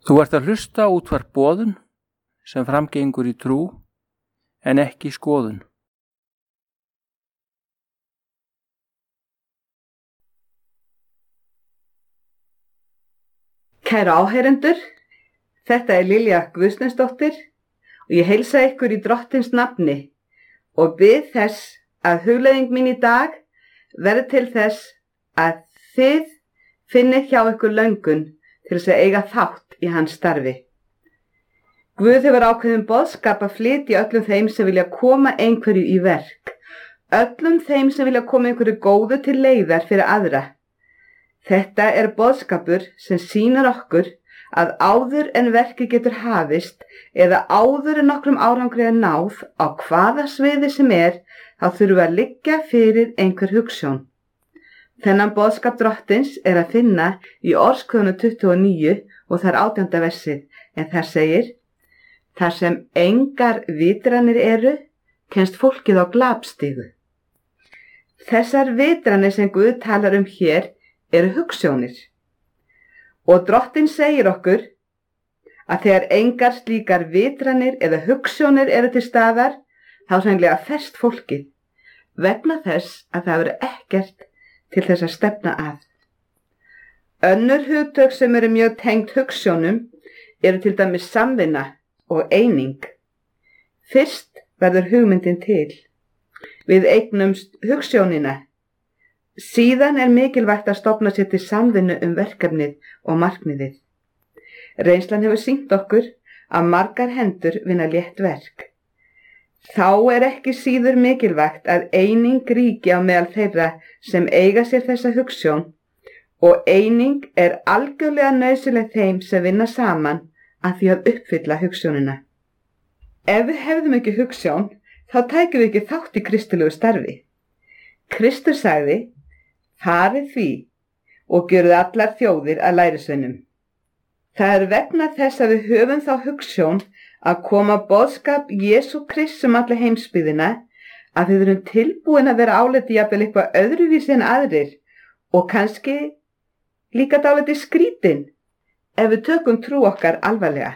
Þú ert að hlusta á útvarp Boðun sem framgengur í trú en ekki skoðun. Kæru áheyrendur, þetta er Lilja Guðsteinsdóttir og ég heilsa ykkur í Drottins nafni og bið þess að hugleiðing mín í dag verði til þess að þið finnið hjá ykkur löngun til þess að eiga þátt í hans starfi. Guð hefur ákveðin boðskap að flytja öllum þeim sem vilja koma einhverju í verk, öllum þeim sem vilja koma einhverju góðu til leiðar fyrir aðra. Þetta er boðskapur sem sýnir okkur að áður en verki getur hafist eða áður en nokkrum árangri er náð á hvaða sviði sem er, þá þurfum við að liggja fyrir einhver hugsjón. Þennan boðskap Drottins er að finna í Orðskviðunum 29 og þar 18. versið, en þar segir: þar sem engar vitranir eru, kemst fólkið á glapstigu. Þessar vitranir sem Guð talar um hér eru hugsjónir. Og Drottinn segir okkur að þegar engar slíkar vitranir eða hugsjónir eru til staðar, þá hreinlega ferst fólkið, vegna þess að það eru ekkert til þess að stefna að. Önnur hugtök sem eru mjög tengd hugsjónum eru til dæmis samvinna og eining. Fyrst verður hugmyndin til. Við eignumst hugsjónina. Síðan er mikilvægt að stofna sér til samvinnu verkefnið og markmiðið. Reynslan hefur sýnt okkur að margar hendur vinna létt verk. Þá er ekki síður mikilvægt að eining ríki á meðal þeirra sem eiga sér þessa hugsjón, og eining er algjörlega nauðsynleg þeim sem vinna saman að því að uppfylla hugsjónina. Ef við hefðum ekki hugsjón, þá tækjum við ekki þátt í kristilegu starfi. Kristur sagði: farið því og gjörið allar þjóðir að lærisveinum. Það er vegna þess að við höfum þá hugsjón að koma boðskap Jesú Krists alla heimsbyggðina að við erum tilbúin að vera áliti jafnvel eitthvað öðruvísi en aðrir og kannski líka dálítið skrítin ef við tökum trú okkar alvarlega.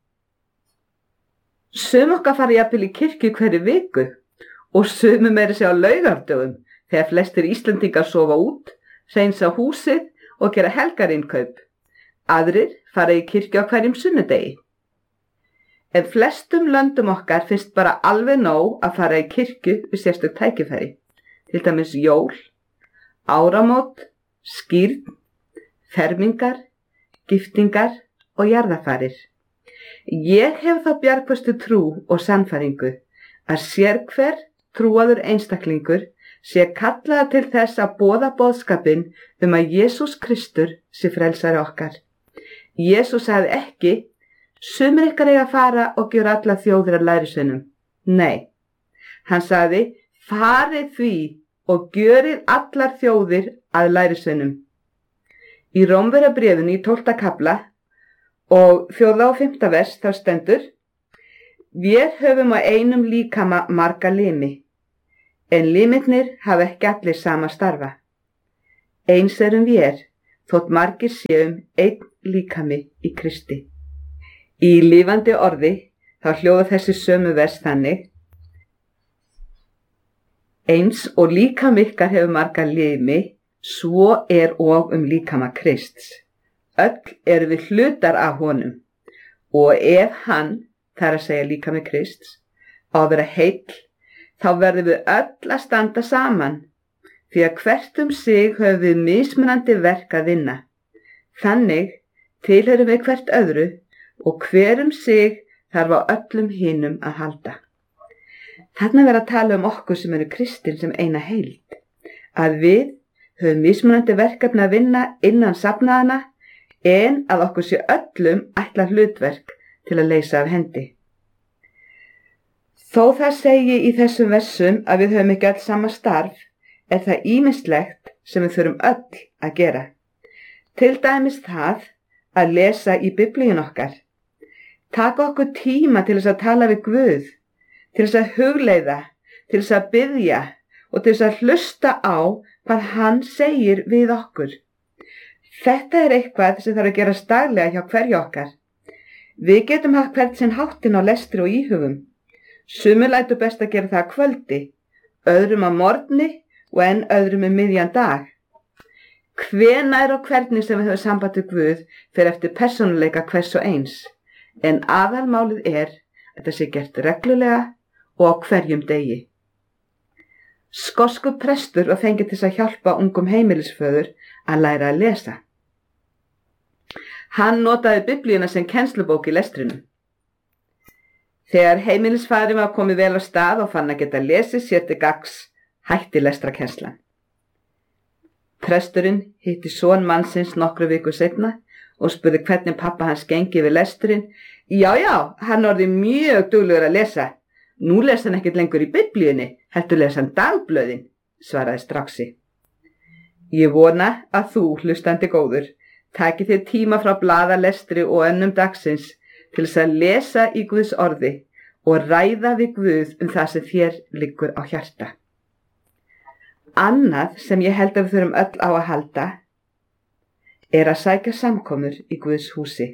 Sum okkar fara jafnvel í kirkju hverju viku og sumum meira sig á laugardögum þegar flestir Íslendingar sofa út, hreinsa húsið og gera helgarinnkaup. Aðrir fara í kirkju á hverjum sunnudegi. En flestum löndum okkar finnst bara alveg nóg að fara í kirkju við sérstök tækifæri, til dæmis jól, áramót, skírn, fermingar, giftingar og jarðarfarir. Ég hef þá bjargföstu trú og sannfæringu að sérhver trúaður einstaklingur sé kallaður til þess að boða boðskapinn að Jesús Kristur sé frelsari okkar. Jesús sagði ekki: sumir ykkar eiga að fara og gera alla þjóðir að lærisveinum. Nei, hann sagði: farið því og gjörið allar þjóðir að lærisveinum. Í Rómverjabréfinu í 12. kafla og 4. og 5. vers þá stendur: við höfum á einum líkama marga limi, en limirnir hafa ekki allir sama starfa. Eins erum vér, þótt margir séum einn líkami í Kristi. Í lifandi orði þá hljóða þessi sömu vers þannig: eins og líkami ykkar hefur marga limi, svo er og líkama Krists. Öll erum við hlutar af honum, og ef hann, það er að segja líkami Krists, á að vera heill, þá verðum við öll að standa saman, því að hvert sig höfum við mismunandi verk að vinna. Þannig tilheyrum við hvert öðru og hver sig þarf á öllum hinum að halda. Þarna verður að tala okkur sem eru kristin sem eina heild, að við höfum mismunandi verkefni að vinna innan safnaðana, en að okkur sé öllum ætlað hlutverk til að leysa af hendi. Þó það segi í þessum versum að við höfum ekki öll sama starf, er það ýmislegt sem við þurfum öll að gera. Til dæmis það að lesa í Biblíun okkar. Taka okkur tíma til þess að tala við Guð, til þess að hugleiða, til þess að biðja og til þess að hlusta á hvað hann segir við okkur. Þetta er eitthvað sem þarf að gerast daglega hjá hverju okkar. Við getum haft hvern sinn háttinn á lestri og íhugum. Sumir lætur best að gera það að kvöldi, öðrum að morgni og enn öðrum miðjan dag. Hvenær og hvernig sem við höfum samband við Guð fer eftir persónuleika hvers og eins, en aðalmálið að þetta sé gert reglulega og á hverjum degi. Skoskur prestur var fengið til að hjálpa ungum heimilisföður að læra að lesa. Hann notaði Biblíuna sem kennslubók í lestrinum. Þegar heimilisfæðurinn var komið vel á stað og fann að geta lesið sér til gagns, hætti lestrakennslan. Presturinn hitti son mannsins nokkru viku seinna og spurði hvernig pappa hans gengi við lesturinn. Já, hann orðið mjög duglegur að lesa. Nú les hann ekkert lengur í Biblíunni, heldur les hann dagblöðin, svaraði Straxi. Ég vona að þú, hlustandi góður, taki þér tíma frá blaðalestri og önnum dagsins til þess að lesa í Guðs orði og ræða við Guð það sem þér liggur á hjarta. Annað sem ég held að við þurfum öll á að halda að sækja samkomur í Guðs húsi.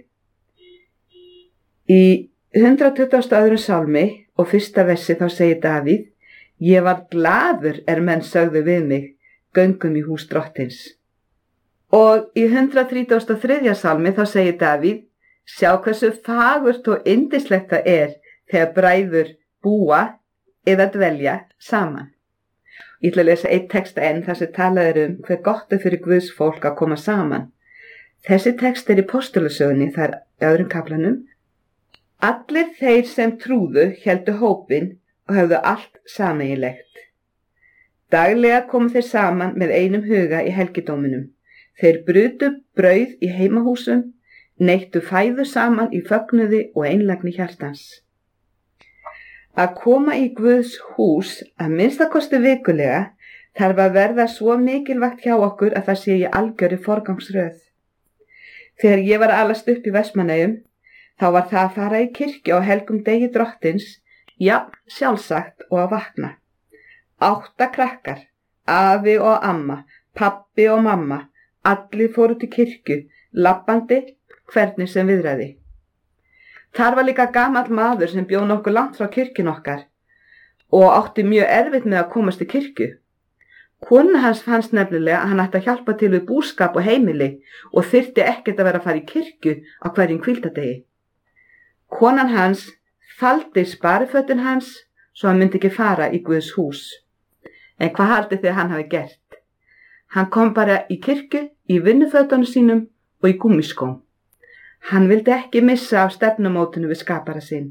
Í 122. sálmi og 1. versi þá segir Davíð: Ég var glaður menn sögðu við mig, göngum í hús drottins. Og í 133. sálmi þá segir Davíð: Sjá hversu fagurt og yndislegt það þegar bræður búa eða dvelja saman. Ég ætla að lesa einn texta enn þar sem talað hve gott fyrir Guðs fólk að koma saman. Þessi text í Postulasögunni, þar í öðrum kaflanum. Allir þeir sem trúðu héldu hópinn og höfðu allt sameiginlegt. Daglega komu þeir saman með einum huga í helgidóminum. Þeir brutu brauð í heimahúsum, neittu fæðu saman í fögnuði og einlægni hjartans. Að koma í Guðs hús að minnstakosti vikulega þarf að verða svo mikilvægt hjá okkur að það sé í algjörri forgangsröð. Þegar ég var að alast upp í Vestmannaeyjum, þá var það að fara í kirkju á helgum degi drottins, sjálfsagt og að vakna. 8 krakkar, afi og amma, pabbi og mamma, allir fóru til kirkju, labbandi hvernig sem viðraði. Þar var líka gamall maður sem bjó nokkuð langt frá kirkjun okkar og átti mjög erfitt með að komast til kirkju. Kona hans fannst nefnilega að hann ætti að hjálpa til við búskap og heimili og þyrfti ekkert að vera að fara í kirkju á hverjum hvíldardegi. Konan hans faldi sparifötin hans svo hann myndi ekki fara í Guðs hús. En hvað haldið þið hann hafi gert? Hann kom bara í kirkju í vinnufötunum sínum og í gúmmiskóm. Hann vildi ekki missa af stefnumótinu við skapara sinn.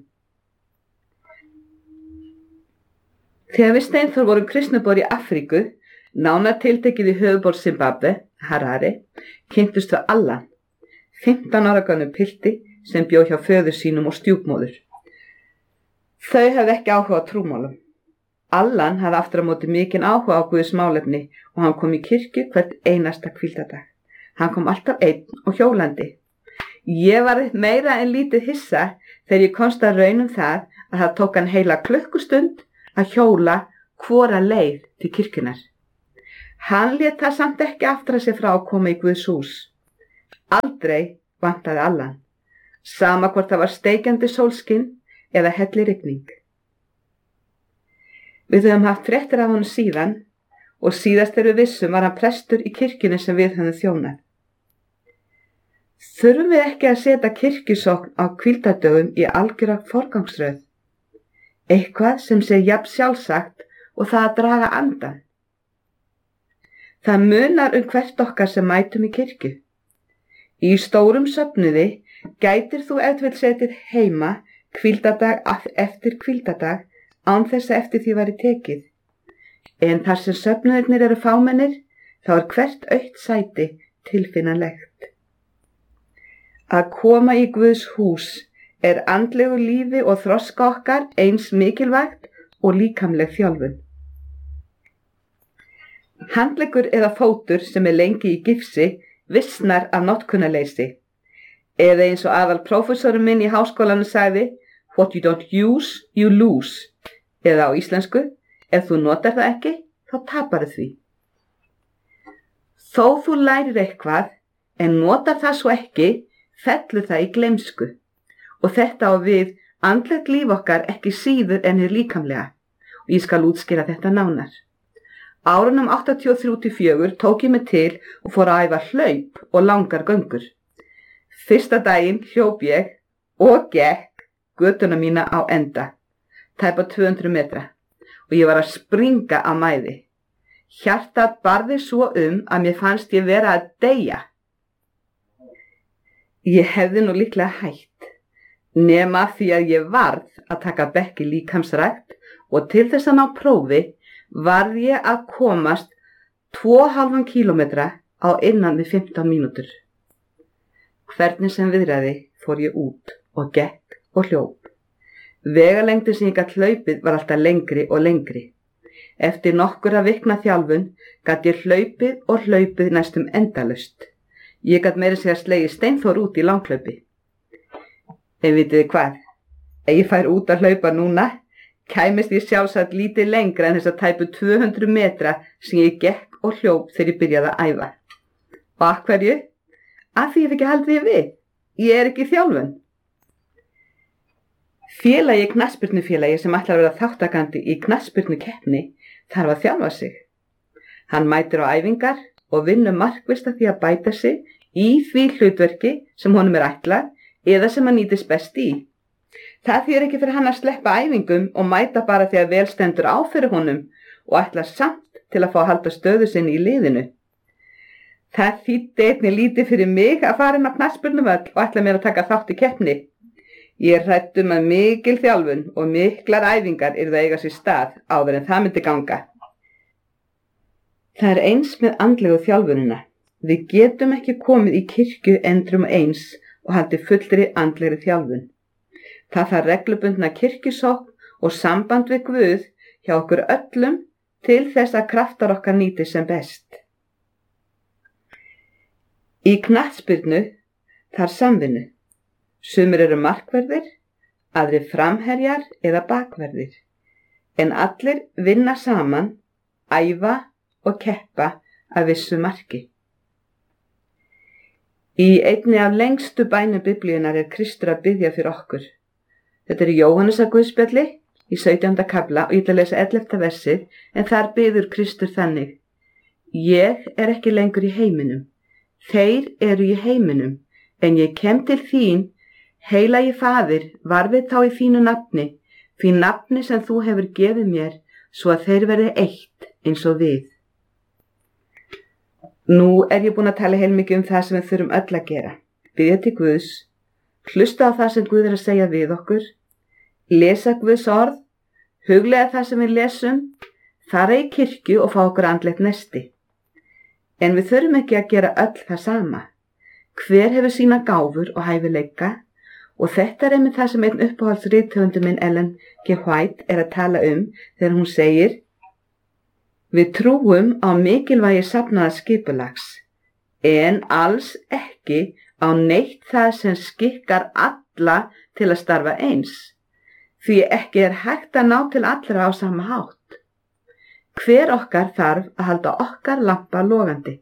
Þegar við Steinþór vorum kristnubor í Afríku, nánar tiltekið í höfuðborg Zimbabwe, Harare, kynntust við Allan, 15 ára gömlum pilti sem bjó hjá föður sínum og stjúpmóður. Þau hafði ekki áhuga á trúmálum. Allan hafði aftur á móti mikinn áhuga á Guðs málefni og hann kom í kirkju hvert einasta hvíldardag. Hann kom alltaf einn og hjólandi. Ég var meira en lítið hissa þegar ég komst að raun það að það tók hann heila klukkustund að hjóla hvora leið til kirkjunar. Hann lét það samt ekki aftra sig frá að koma í Guðs hús. Aldrei vantaði Allan, sama hvort það var steikjandi sólskinn eða hellirigning. Við höfum haft fréttir af honum síðan og síðast þegar við vissum var hann prestur í kirkjunni sem við höfum þjónað. Þurfum við ekki að setja kirkjusókn á hvíldardögum í algjöra forgangsröð? Eitthvað sem sé jafn sjálfsagt og það að draga andan. Það munar hvert okkar sem mætum í kirkju. Í stórum söfnuði gætir þú ef vill setið heima hvíldardag eftir hvíldardag án þess að eftir því væri tekið. En þar sem söfnuðirnir eru fámennir, þá hvert autt sæti tilfinnanlegt. Að koma í Guðs hús andlegu lífi og þroska okkar eins mikilvægt og líkamleg þjálfun. Handleggur eða fótur sem lengi í gifsi vissnar af notkunarleysi. Eða eins og aðal prófessorinn minn í háskólanum sagði, what you don't use, you lose. Eða á íslensku, ef þú notar það ekki, þá taparðu því. Þó þú lærir eitthvað en notar það svo ekki, fellur það í gleymsku og þetta á við andlegt líf okkar ekki síður en hið líkamlega og ég skal útskýra þetta nánar. Árunum 83-84 tók ég mig til og fór að æfa hlaup og langar göngur. Fyrsta daginn hljóp ég og gekk götuna mína á enda, tæpa 200 metra og ég var að springa af mæði. Hjartað barði svo að mér fannst ég vera að deyja. Ég hefði nú líklega hætt, nema því að ég varð að taka bekk í líkamsrækt og til þess að ná prófi varð ég að komast 2,5 kílómetra á innan við 15 mínútur. Hvernig sem viðraði fór ég út og gekk og hljóp. Vegalengdin sem ég gat hlaupið var alltaf lengri og lengri. Eftir nokkura vikna þjálfun gat ég hlaupið næstum endalaust. Ég gat meira segja slegið Steinþór út í langhlaupi. En vitið þið hvað? Ef ég fær út að hlaupa núna, kæmist ég sjálfsagt lítið lengra en þess að tæpu 200 metra sem ég gekk og hljóp þegar ég byrjaði að æfa. Og af hverju? Af því ég hef ekki haldið við. Ég ekki í þjálfun. Félagi knattspyrnufélagi sem ætlar að vera þáttakandi í knattspyrnukeppni þarf að þjálfa sig. Hann mætir á æfingar og vinnur markvisst að því að bæta sig í því hlutverki sem honum ætlað eða sem hann nýtist best í. Það þýðir ekki fyrir hann að sleppa æfingum og mæta bara því að vel stendur á fyrir honum og ætla samt til að fá að halda stöðu sinni í liðinu. Það þýddi einnig lítið fyrir mig að fara inn á knattspyrnuvöll og ætla mér að taka þátt í keppni. Ég hrædd að mikil þjálfun og miklar æfingar yrðu að eiga sér stað áður en það myndi ganga. Það eins með andlegu þjálfunina. Við getum ekki komið í kirkju endrum eins og haldið fullri andlegri þjálfun. Það þarf reglubundna kirkjusókn og samband við Guð hjá okkur öllum til þess að kraftar okkar nýti sem best. Í knattspyrnu þarf samvinnu. Sumir eru markverðir, aðrir framherjar eða bakverðir, en allir vinna saman, æfa og keppa að vissu marki. Í einni af lengstu bænum Biblíunnar Kristur að biðja fyrir okkur. Þetta Jóhannesar guðspjalli í 17. kafla og ég ætla að lesa 11. versið, en þar biður Kristur þannig: Ég ekki lengur í heiminum, þeir eru í heiminum, en ég kem til þín. Heilagi Faðir, varðið þá í þínu nafni, því nafni sem þú hefur gefið mér, svo að þeir verði eitt eins og við. Nú ég búin að tala heilmikið það sem við þurfum öll að gera. Biðja til Guðs, hlusta á það sem Guð að segja við okkur, lesa Guðs orð, huglega það sem við lesum, fara í kirkju og fá okkur andlegt nesti. En við þurfum ekki að gera öll það sama. Hver hefur sína gáfur og hæfileika? Og þetta einmitt það sem einn uppáhaldsrithöfundur minn Ellen G. White að tala þegar hún segir: Við trúum á mikilvægi safnaða skipulags, en alls ekki á neitt það sem skikkar alla til að starfa eins, því ekki hægt að ná til allra á sama hátt. Hver okkar þarf að halda okkar lampa logandi.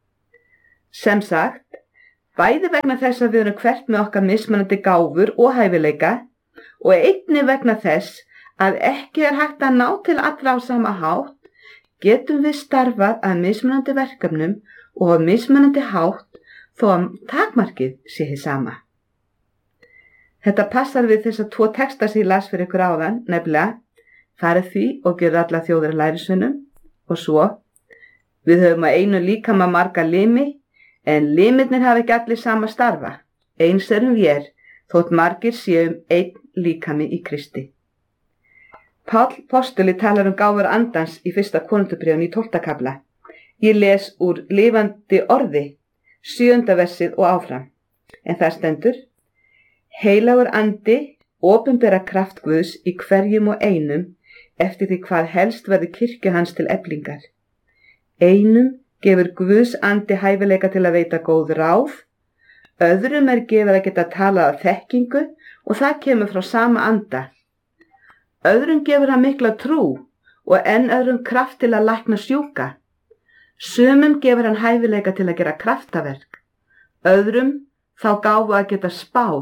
Sem sagt, bæði vegna þess að við erum hvert með okkar mismunandi gáfur og hæfileika og einnig vegna þess að ekki hægt að ná til allra á sama hátt, getum við starfað að mismunandi verkefnum og á mismunandi hátt þó að takmarkið sé hið sama. Þetta passar við þess að 2 texta sem ég las fyrir ykkur áðan, nefnilega: Farið því og gerðu alla þjóðir að lærisveinum, og svo: Við höfum að einu líkama marga limi, en limirnir hafa ekki allir sama starfa. Eins erum vér, þótt margir séum einn líkami í Kristi. Páll postuli talar gáfur andans í 1. Korinthubréfinu í 12. kafla. Ég les úr lifandi orði, 7. versið og áfram. En það stendur: Heilagur andi opinbera kraft Guðs í hverjum og einum eftir því hvað helst verður kirkju hans til eflingar. Einum gefur Guðs andi hæfileika til að veita góð ráð, öðrum gefið að geta talað af þekkingu og það kemur frá sama anda. Öðrum gefur hann mikla trú og enn öðrum kraft til að lækna sjúka. Sumum gefur hann hæfileika til að gera kraftaverk, öðrum þá gáfu að geta spáð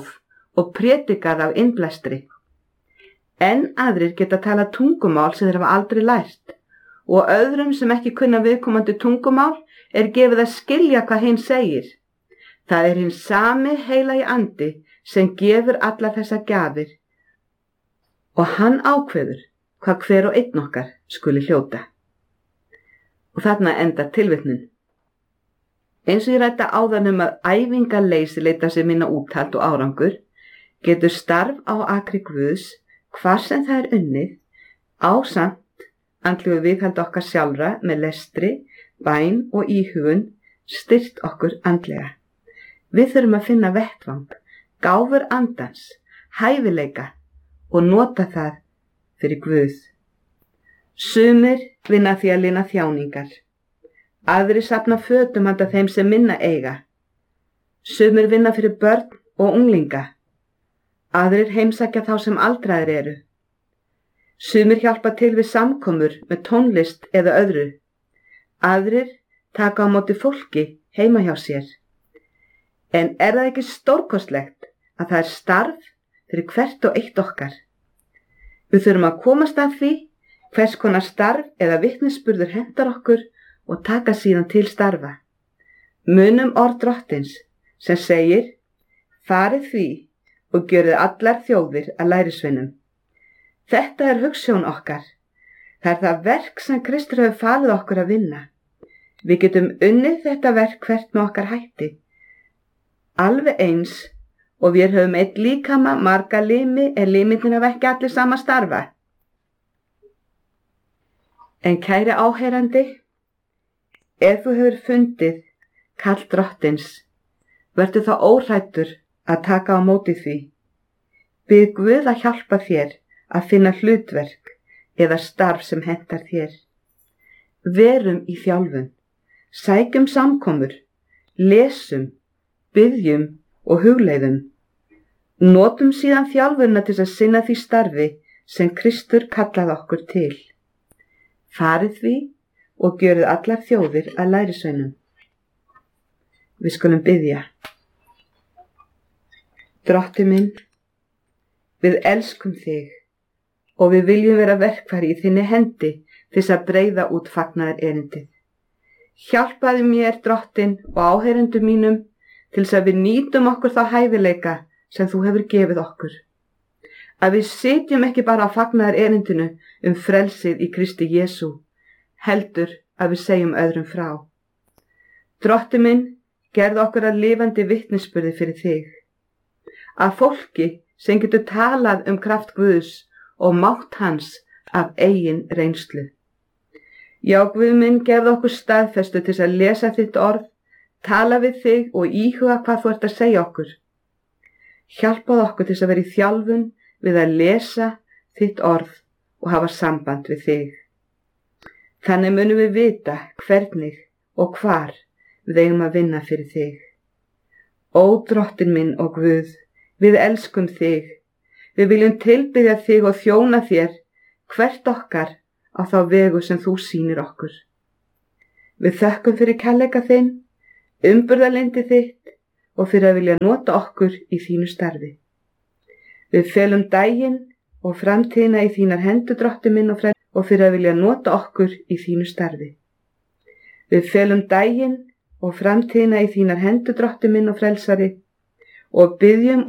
og prédikað af innblæstri. En aðrir geta talað tungumál sem þeir hafa aldrei lært og öðrum sem ekki kunna viðkomandi tungumál gefið að skilja hvað hinn segir. Það hinn sami heilagi andi sem gefur allar þessar gjafir og hann ákveður hvað hver og einn okkar skuli hljóta. Og þarna endar tilvitnun. Eins og ég ræddi áðan að æfingarleysi leita sér minna úthald og árangur, getur starf á akri Guðs, hvar sem það unnið, ásamt andlegu viðhald okkar sjálfra með lestri, bæn og íhugun, styrkt okkur andlega. Við þurfum að finna vettvang, gáfur andans, hæfileika og nota það fyrir Guð. Sumir vinna því að lina þjáningar. Aðrir safna fötum handa þeim sem minna eiga. Sumir vinna fyrir börn og unglinga. Aðrir heimsækja þá sem aldraðir eru. Sumir hjálpa til við samkomur með tónlist eða öðru. Aðrir taka á móti fólki heima hjá sér. En það ekki stórkostlegt að það starf fyrir hvert og eitt okkar? Við þurfum að komast að því hvers konar starf eða vitnisburður hentar okkur og taka síðan til starfa. Munum orð Drottins sem segir: farið því og gjörið allar þjóðir að lærisveinum. Þetta hugsjón okkar. Það það verk sem Kristur hefur falið okkur að vinna. Við getum unnið þetta verk hvert með okkar hætti. Alveg eins og við höfum einn líkama, marga limi, limirnir hafa ekki allir sama starfa. En kæri áheyrandi, ef þú hefur fundið kall Drottins, vertu þá óhræddur að taka á móti því. Bið Guð að hjálpa þér að finna hlutverk eða starf sem hentar þér. Verum í þjálfun, sækjum samkomur, lesum, biðjum og hugleiðum. Notum síðan þjálfunna til að sinna því starfi sem Kristur kallaði okkur til. Farið því og gjörið allar þjóðir að lærisveinum. Við skulum biðja. Drottinn minn, við elskum þig og við viljum vera verkfæri í þinni hendi til að breiða út fagnaðar erindið. Hjálpaðu mér, Drottinn, og áheyrendum mínum til að við nýtum okkur þá hæfileika sem þú hefur gefið okkur. Að við sitjum ekki bara á fagnaðar erindinu frelsið í Kristi Jesú, heldur að við segjum öðrum frá. Drottinn minn, gerðu okkur að lifandi vitnisburði fyrir þig. Að fólki sem getur talað kraft Guðs og mátt hans af eigin reynslu. Já, Guð minn, gefðu okkur staðfestu til að lesa þitt orð, tala við þig og íhuga hvað þú ert að segja okkur. Hjálpaðu okkur til að vera í þjálfun við að lesa þitt orð og hafa samband við þig. Þannig munum við vita hvernig og hvar við eigum að vinna fyrir þig. Ó, Drottinn minn og Guð, við elskum þig. Við viljum tilbiðja þig og þjóna þér hvert okkar á þá vegu sem þú sýnir okkur. Við þökkum fyrir kærleika þinn, umburðarlyndi þitt og fyrir að vilja nota okkur í þínu starfi. Við felum daginn og framtíðina í þínar hendur, Drottinn minn, og fyrir að vilja nota okkur í þínu starfi. Við felum daginn og framtíðina í þínar hendur, Drottinn minn og frelsari, og biðjum